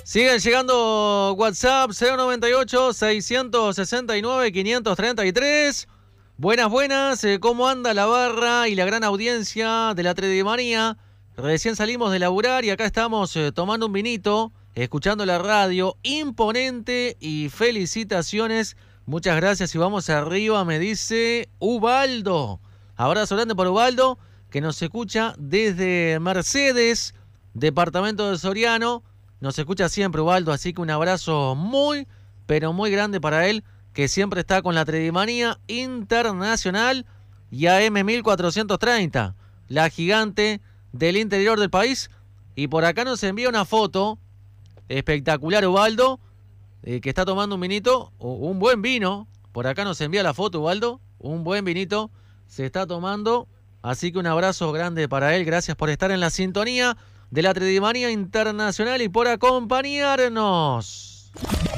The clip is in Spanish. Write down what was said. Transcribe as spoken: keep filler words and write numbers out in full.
Siguen llegando WhatsApp cero noventa y ocho, seiscientos sesenta y nueve, quinientos treinta y tres. Buenas, buenas. eh, ¿Cómo anda la barra y la gran audiencia de la Tredimanía? Recién salimos de laburar y acá estamos eh, tomando un vinito, escuchando la radio. Imponente y felicitaciones. Muchas gracias y vamos arriba, me dice Ubaldo. Abrazo grande por Ubaldo, que nos escucha desde Mercedes, departamento de Soriano. Nos escucha siempre Ubaldo, así que un abrazo muy, pero muy grande para él, que siempre está con la Tredimanía Internacional y A M mil cuatrocientos treinta, la gigante del interior del país. Y por acá nos envía una foto espectacular Ubaldo, eh, que está tomando un vinito, un buen vino. Por acá nos envía la foto Ubaldo, un buen vinito se está tomando. Así que un abrazo grande para él, gracias por estar en la sintonía de la Tredimanía Internacional y por acompañarnos.